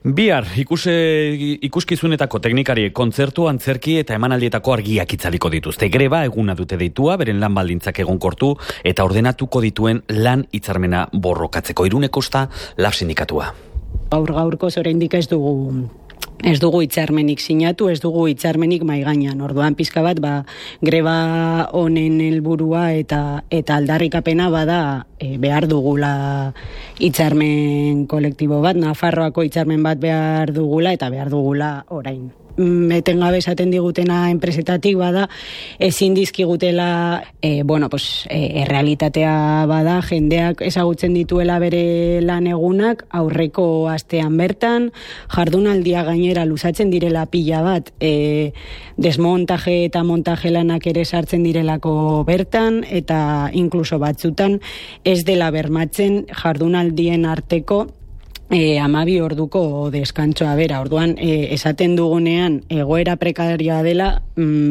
Bihar ikuskizunetako teknikari kontzertu, antzerki eta emanaldietako argiak itzaliko dituzte. Greba eguna dute deitua, beren lan baldintzak egonkortu eta ordenatuko dituen lan hitzarmena borrokatzeko. Iruneko usta LAB sindikatua. Gaurko oraindik ez dugu hitzarmenik sinatu, ez dugu hitzarmenik mahai gainean. Orduan pizka bat greba honen helburua eta aldarrikapena bada behar dugula hitzarmen kolektibo bat, Nafarroako hitzarmen bat behar dugula eta behar dugula orain. Etengabe esaten digutena enpresetatik bada, ezin dizkigutela, errealitatea bada, jendeak ezagutzen dituela bere lan egunak, aurreko astean bertan, jardunaldia gainera luzatzen direla pila bat, desmontaje eta montaje lanak ere sartzen direlako bertan, eta inkluso batzutan ez dela bermatzen jardunaldien arteko 12 orduko deskantsoa bera. Orduan, esaten dugunean egoera prekarioa dela,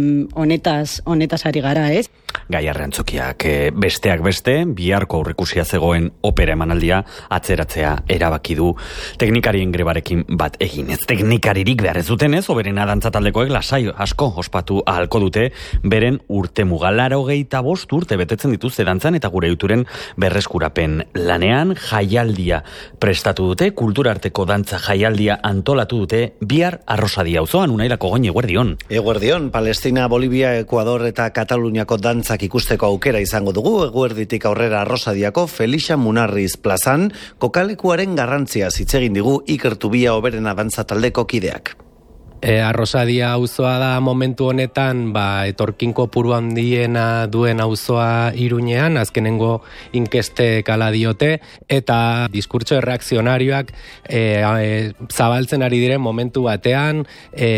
honetaz ari gara, ez? Gai Arrantzokiak besteak beste, biharko aurreikusia zegoen opera emanaldia atzeratzea erabaki du teknikarien grebarekin bat egin. Ez teknikaririk behar ez duten ez, oberena dantzataldekoek lasai asko ospatu ahalko dute beren urtemuga. 85 urte betetzen dituzte dantzan eta gure yuturen berreskurapen lanean jaialdia prestatu dute, kulturarteko dantza jaialdia antolatu dute bihar Arrosadia auzoan. Unairako Goñi, eguerdion. Eguerdion, Palestina, Bolivia, Ekuador eta Kataluniako dantzak ikusteko aukera izango dugu. Eguerditik aurrera Arrosadiako Felixa Munarriz plazan, kokalekuaren garrantzia hitz egin digu Iker Tubia oberena dantza taldeko kideak. Arrosadia auzoa da momentu honetan etorkin kopuru handiena duen auzoa Iruñean, azkenengo inkestek hala diote, eta diskurtso erreakzionarioak zabaltzen ari diren momentu batean,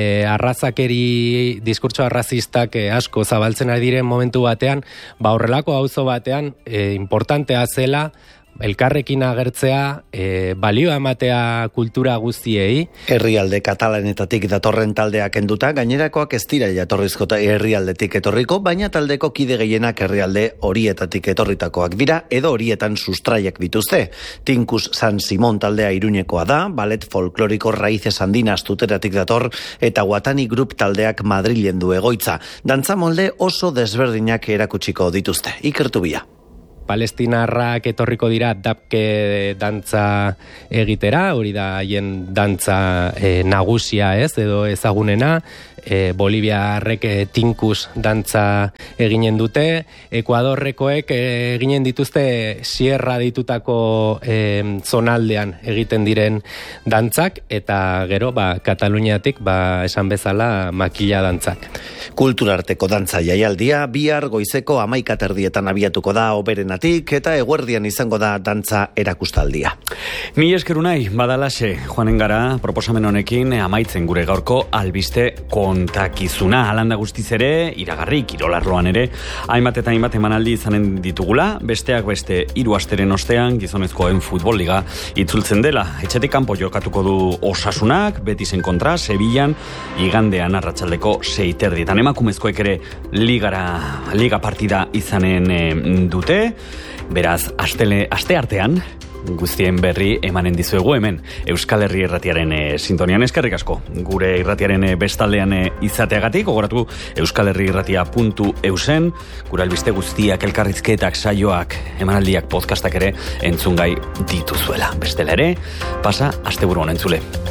arrazakeri, diskurtso arrazistak asko zabaltzen ari diren momentu batean, horrelako auzo batean importantea zela elkarrekin agertzea, balioa ematea kultura guztiei. Herrialde katalanetatik datorren taldeak enduta, gainerakoak ez dira jatorrizko herrialdetik etorriko, baina taldeko kide gehienak herrialde horietatik etorritakoak dira, edo horietan sustraiak dituzte. Tinkus San Simon taldea Iruñekoa da, ballet folkloriko Raíces Andinas tuteratik dator, eta Guatani Group taldeak Madrilen du egoitza. Dantza molde oso desberdinak erakutsiko dituzte. Iker Tubia. Palestinarrak etorriko dira dapke dantza egitera, hori da haien dantza nagusia edo ezagunena. Boliviarrek tinkus dantza eginen dute, Ekuadorrekoek eginen dituzte sierra ditutako zonaldean egiten diren dantzak, eta gero Kataluniatik esan bezala makila dantzak. Kulturarteko dantza jaialdia bihar goizeko 11:30 abiatuko da oberenatik, eta eguerdian izango da dantza erakustaldia. Mila esker Unai, badalaxe joanen gara proposamen honekin amaitzen gure gaurko albiste kontakizuna. Halanda guztiz ere, iragarri, kirolarloan ere, hainbat eta hainbat emanaldi izanen ditugula, besteak beste 3 asteren ostean gizonezkoen futbol liga itzultzen dela. Etxetik kanpo jokatuko du Osasunak, Betisen kontra, Sevillan, igandean arratsaldeko 6:30. Emakumezkoek ere liga partida izanen dute. Beraz, aste artean guztien berri emanen dizuegu hemen Euskal Herri Irratiaren sintonian. Eskerrik asko gure irratiaren bestaldean izateagatik. Gogoratu euskalherriirratia.eusen, gure albiste guztiak, elkarrizketak, saioak, emanaldiak, podcastak ere entzungai dituzuela. Bestela ere, pasa asteburu honen zule.